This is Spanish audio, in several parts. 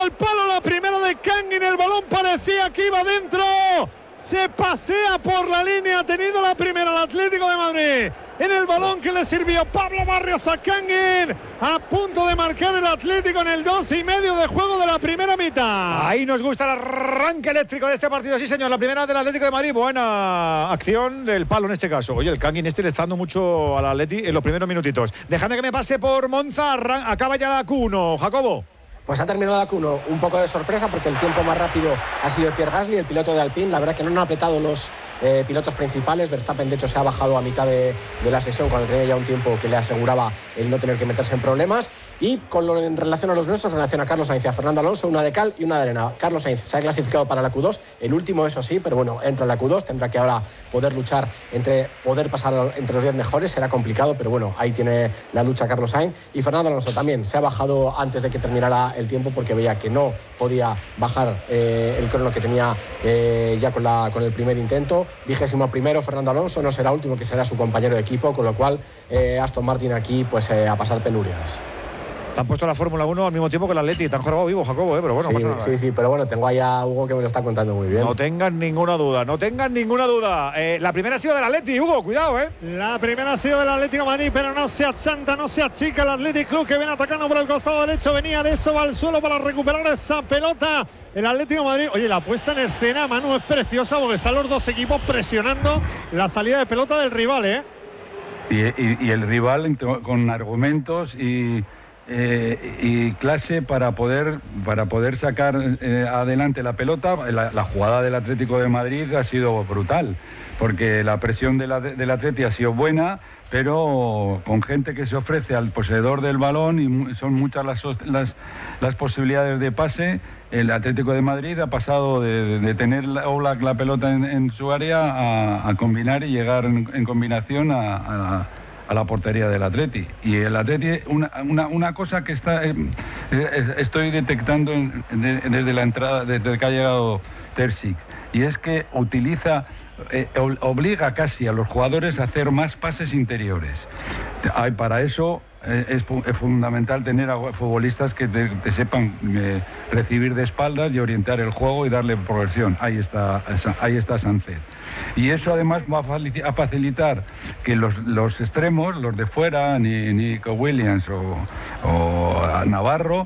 Al palo la primera de Kangin, el balón parecía que iba dentro. Se pasea por la línea, ha tenido la primera el Atlético de Madrid. En el balón que le sirvió Pablo Barrios a Kangin, a punto de marcar el Atlético en el 2:30 de juego de la primera mitad. Ahí nos gusta el arranque eléctrico de este partido, sí señor, la primera del Atlético de Madrid, buena acción del palo en este caso. Oye, el Kangin le está dando mucho al Atleti en los primeros minutitos. Dejadme que me pase por Monza, acaba ya la Q1, Jacobo. Pues ha terminado la Q1 un poco de sorpresa porque el tiempo más rápido ha sido Pierre Gasly, el piloto de Alpine. La verdad que no han apretado los pilotos principales. Verstappen, de hecho, se ha bajado a mitad de la sesión cuando tenía ya un tiempo que le aseguraba el no tener que meterse en problemas. Y en relación a los nuestros, en relación a Carlos Sainz y a Fernando Alonso, una de cal y una de arena. Carlos Sainz se ha clasificado para la Q2, el último eso sí, pero bueno, entra en la Q2, tendrá que ahora poder luchar poder pasar entre los 10 mejores, será complicado, pero bueno, ahí tiene la lucha Carlos Sainz. Y Fernando Alonso también se ha bajado antes de que terminara el tiempo porque veía que no podía bajar el crono que tenía ya con el primer intento. 21º Fernando Alonso, no será último, que será su compañero de equipo, con lo cual Aston Martin aquí pues a pasar penurias. Te han puesto la Fórmula 1 al mismo tiempo que el Atleti, te han jorobado vivo, Jacobo, pero bueno, sí, no pasa nada. Sí, pero bueno, tengo ahí a Hugo que me lo está contando muy bien. No tengan ninguna duda, no tengan ninguna duda. La primera ha sido del Atleti, Hugo, cuidado, La primera ha sido del Atlético de Madrid, pero no se achanta, no se achica el Athletic Club, que viene atacando por el costado derecho, venía de eso, va al suelo para recuperar esa pelota. El Atlético de Madrid, oye, la puesta en escena, Manu, es preciosa porque están los dos equipos presionando la salida de pelota del rival, Y el rival con argumentos y clase para poder sacar adelante la pelota. La jugada del Atlético de Madrid ha sido brutal, porque la presión del Atleti ha sido buena, pero con gente que se ofrece al poseedor del balón, y son muchas las posibilidades de pase. El Atlético de Madrid ha pasado de tener la pelota en su área a combinar y llegar en combinación a la portería del Atleti. Y el Atleti, una cosa que estoy detectando desde la entrada, desde que ha llegado Terzic, y es que obliga casi a los jugadores a hacer más pases interiores. Para eso es fundamental tener a futbolistas que te sepan recibir de espaldas y orientar el juego y darle progresión. Ahí está Sánchez. Y eso además va a facilitar que los extremos, los de fuera, Nico Williams o Navarro,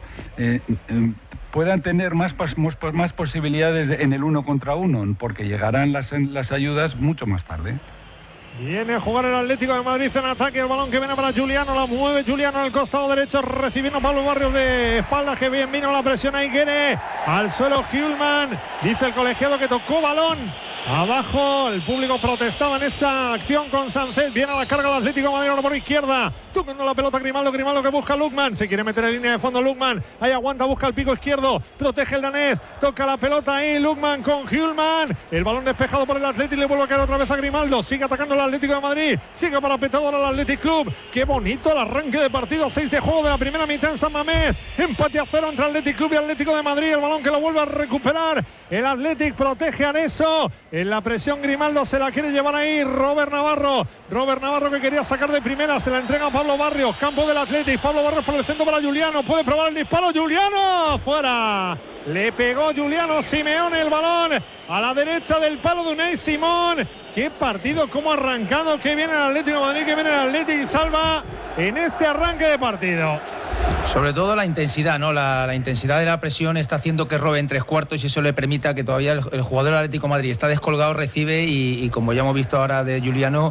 puedan tener más posibilidades en el 1 contra 1, porque llegarán las ayudas mucho más tarde. Viene a jugar el Atlético de Madrid en ataque, el balón que viene para Juliano, la mueve Juliano al costado derecho, recibiendo Pablo Barrios de espaldas, que bien vino la presión, ahí quiere al suelo Hjulmand, dice el colegiado que tocó balón abajo, el público protestaba en esa acción con Sánchez. Viene a la carga el Atlético de Madrid ahora por izquierda, tocando la pelota Grimaldo que busca Lukman, se quiere meter en línea de fondo Lukman, ahí aguanta, busca el pico izquierdo, protege el danés, toca la pelota ahí Lukman con Hjulmand, el balón despejado por el Atlético, le vuelve a caer otra vez a Grimaldo, sigue atacando el Atlético de Madrid, sigue parapetado ahora el Athletic Club. Qué bonito el arranque de partido, 6 de juego de la primera mitad en San Mamés, empate a 0 entre Athletic Club y Atlético de Madrid, el balón que lo vuelve a recuperar el Athletic, protege a Areso, en la presión Grimaldo se la quiere llevar ahí Robert Navarro que quería sacar de primera, se la entrega a Pablo Barrios, campo del Athletic, Pablo Barrios por el centro para Juliano, puede probar el disparo, Juliano, fuera, le pegó Juliano Simeone el balón a la derecha del palo de Unai Simón. Qué partido, cómo ha arrancado, que viene el Atlético de Madrid, que viene el Atlético y salva en este arranque de partido. Sobre todo la intensidad, ¿no? La intensidad de la presión está haciendo que robe en 3/4 y eso le permita que todavía el jugador del Atlético de Madrid está descolgado, recibe y como ya hemos visto ahora de Juliano,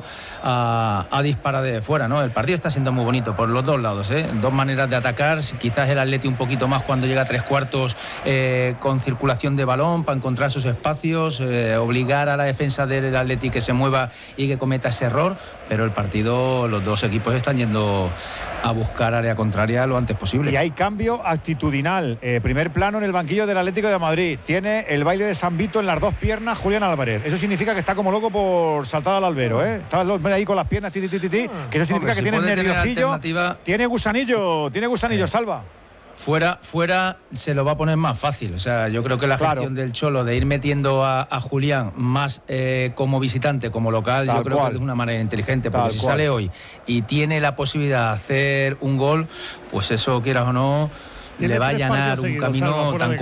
a disparar de fuera, ¿no? El partido está siendo muy bonito por los dos lados, dos maneras de atacar, quizás el Atlético un poquito más cuando llega a 3/4 con circulación de balón para encontrar sus espacios, obligar a la defensa del Atlético que se mueva y que cometa ese error, pero el partido, los dos equipos están yendo a buscar área contraria lo antes posible. Y hay cambio actitudinal. Primer plano en el banquillo del Atlético de Madrid. Tiene el baile de San Vito en las dos piernas Julián Álvarez. Eso significa que está como loco por saltar al albero, Está ahí con las piernas, que eso signifa que tiene nerviosillo. Tiene gusanillo, Salva. Fuera se lo va a poner más fácil. O sea, yo creo que la gestión del Cholo de ir metiendo a Julián más como visitante, como local, yo creo que es de una manera inteligente, porque si sale hoy y tiene la posibilidad de hacer un gol, pues eso, quieras o no, le va a allanar un camino tan